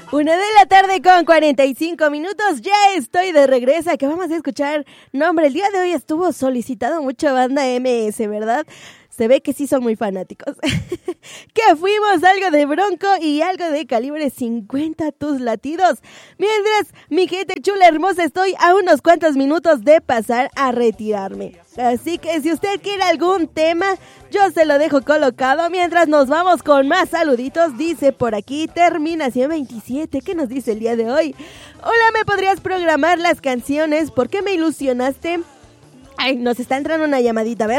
1:00 con 45 minutos, ya estoy de regreso. ¿Qué vamos a escuchar? No, hombre, el día de hoy estuvo solicitado mucha banda MS, ¿verdad? Se ve que sí son muy fanáticos. Que fuimos algo de Bronco y algo de Calibre 50, tus latidos. Mientras, mi gente chula hermosa, estoy a unos cuantos minutos de pasar a retirarme. Así que si usted quiere algún tema, yo se lo dejo colocado. Mientras nos vamos con más saluditos, dice por aquí, terminación 27. ¿Qué nos dice el día de hoy? Hola, ¿me podrías programar las canciones? ¿Por qué me ilusionaste? Ay, nos está entrando una llamadita, a ver.